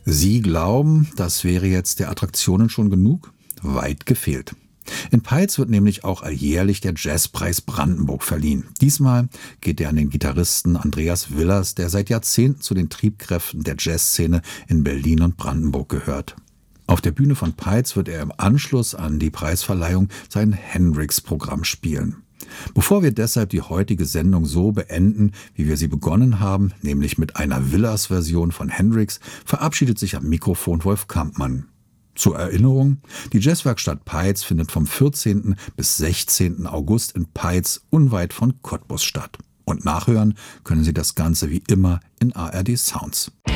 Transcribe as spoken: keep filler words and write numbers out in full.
Sie glauben, das wäre jetzt der Attraktionen schon genug? Weit gefehlt. In Peitz wird nämlich auch alljährlich der Jazzpreis Brandenburg verliehen. Diesmal geht er an den Gitarristen Andreas Willers, der seit Jahrzehnten zu den Triebkräften der Jazzszene in Berlin und Brandenburg gehört. Auf der Bühne von Peitz wird er im Anschluss an die Preisverleihung sein Hendrix-Programm spielen. Bevor wir deshalb die heutige Sendung so beenden, wie wir sie begonnen haben, nämlich mit einer Willers-Version von Hendrix, verabschiedet sich am Mikrofon Wolf Kampmann. Zur Erinnerung, die Jazzwerkstatt Peitz findet vom vierzehnten bis sechzehnten August in Peitz unweit von Cottbus statt. Und nachhören können Sie das Ganze wie immer in A R D Sounds.